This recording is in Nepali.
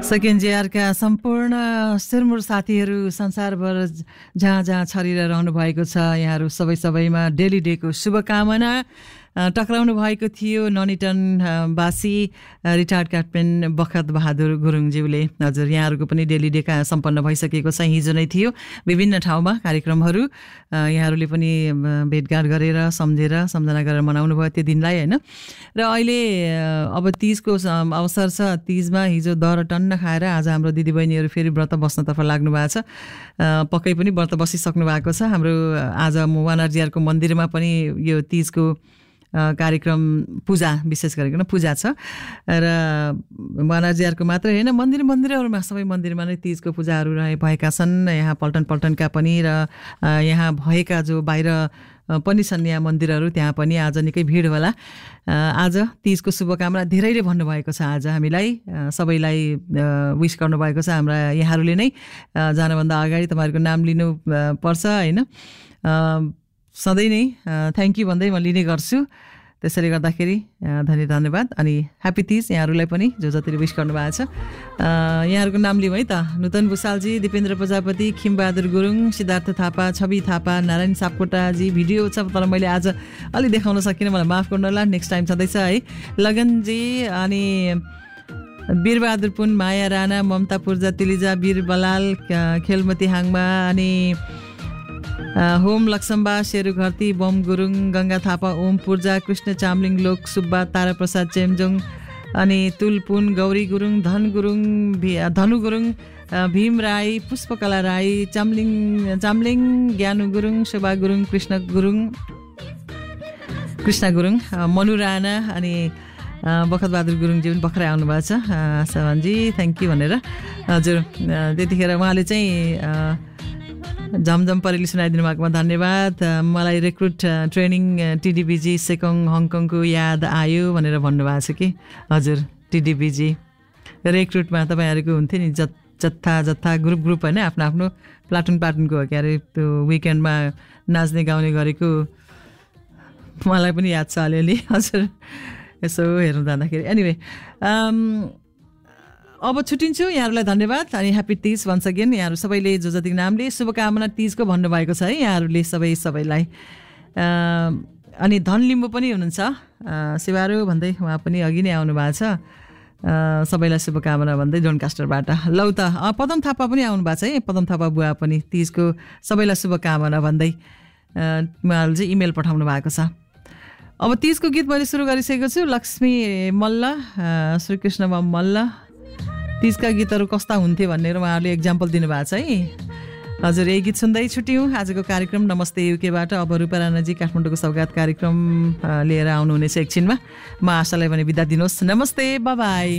सेकेन्ड जिआरका सम्पूर्ण सिरमुर साथीहरू संसारभर जहाँ जहाँ छरिएर रहनु भएको छ यहाँहरू सबैमा डेली डेको शुभकामना टक्राउनु भएको थियो ननिटन वासी रिटायर्ड क्याप्टेन बखत बहादुर गुरुङज्यूले। हजुर यहाँहरूको पनि डेली डेका सम्पन्न भइसकेको छ। हिजो नै थियो विभिन्न ठाउँमा कार्यक्रमहरू यहाँहरूले पनि भेटघाट गरेर सम्झना गरेर मनाउनु भयो त्यो दिनलाई हैन। र अहिले अब तीजको अवसर छ। तीजमा हिजो दर टन्न खाएर आज हाम्रो दिदीबहिनीहरू फेरि व्रत बस्नतर्फ लाग्नु भएको छ। पक्कै पनि व्रत बसिसक्नु भएको छ। हाम्रो आज वानरजिआरको मन्दिरमा पनि यो तीजको कार्यक्रम पूजा विशेष गरिकन पूजा छ र वानरजिआरको मात्रै हैन मन्दिरहरूमा सबै मन्दिरमा नै तीजको पूजाहरू भएका छन्। यहाँ पल्टनका पनि र यहाँ भएका जो बाहिर पनि छन् यहाँ मन्दिरहरू त्यहाँ पनि आज निकै भिड होला। आज तीजको शुभकामना धेरैले भन्नुभएको छ। आज हामीलाई सबैलाई विश गर्नुभएको छ हाम्रा यहाँहरूले नै। जानभन्दा अगाडि तपाईँहरूको नाम लिनु पर्छ हैन। सधैँ नै थ्याङ्क यू भन्दै म लिने गर्छु। त्यसैले गर्दाखेरि धन्यवाद अनि ह्याप्पी तीज यहाँहरूलाई पनि जो जतिले विश गर्नुभएको छ। यहाँहरूको नाम लिउँ है त। नूतन भुषालजी, दिपेन्द्र प्रजापति, खिमबहादुर गुरुङ, सिद्धार्थ थापा, छवि थापा, नारायण सापकोटाजी भिडियो छ तर मैले आज अलि देखाउन सकिनँ, मलाई माफ गर्नु होला। नेक्स्ट टाइम छँदैछ है। लगनजी अनि वीरबहादुर पुन, माया राणा, ममता पूर्जा, तिलिजा, वीर बलाल, खेलमती हाङमा अनि होम लक्ष्मबा, शेरु घरती, बम गुरुङ, गङ्गा थापा, ओम पूर्जा, कृष्ण चामलिङ, लोक सुब्बा, तारा प्रसाद चेम्जोङ अनि तुलपुन, गौरी गुरुङ, धनु गुरुङ, भीम राई, पुष्पकला राई, चामलिङ, ज्ञानु गुरुङ, शोभा गुरुङ, कृष्ण गुरुङ, मनु राणा अनि बखतबहादुर गुरुङजी पनि भर्खरै आउनुभएको छ। सवनजी थ्याङ्क यू भनेर। हजुर त्यतिखेर उहाँले चाहिँ झमझम परेली सुनाइदिनु भएकोमा धन्यवाद। मलाई रिक्रुट ट्रेनिङ टिडिबिजी सेकोङ हङकङको याद आयो भनेर भन्नुभएको छ कि। हजुर टिडिबिजी रिक्रुटमा तपाईँहरूको हुन्थ्यो नि जत्था ग्रुप होइन आफ्नो आफ्नो प्लाटुनको हो क्यारे त्यो विकेन्डमा नाच्ने गाउने गरेको मलाई पनि याद छ अलिअलि। हजुर यसो हेर्नु जाँदाखेरि एनिवे अब छुट्टिन्छु। यहाँहरूलाई धन्यवाद अनि ह्याप्पी तीज वन्स अगेन। यहाँहरू सबैले जो जतिको नामले शुभकामना तीजको भन्नुभएको छ है यहाँहरूले सबैलाई। अनि धन लिम्बू पनि हुनुहुन्छ शिवारो भन्दै उहाँ पनि अघि नै आउनु भएको छ। सबैलाई शुभकामना भन्दै डोनकास्टरबाट। लौ त पदम थापा पनि आउनु भएको छ है। पदम थापा बुवा पनि तीजको सबैलाई शुभकामना भन्दै उहाँहरूले चाहिँ इमेल पठाउनु भएको छ। अब तीजको गीत मैले सुरु गरिसकेको छु। लक्ष्मी मल्ल, श्रीकृष्ण मल्ल तीजका गीतहरू कस्ता हुन्थे भनेर उहाँहरूले एक्जाम्पल दिनुभएको छ है। हजुर यही गीत सुन्दै छुट्यौँ आजको कार्यक्रम नमस्ते युकेबाट। अब रूपा राणाजी काठमाडौँको सौगात कार्यक्रम लिएर आउनुहुनेछ एकछिनमा। म आशालाई भने बिदा दिनुहोस्। नमस्ते, बाई बाई।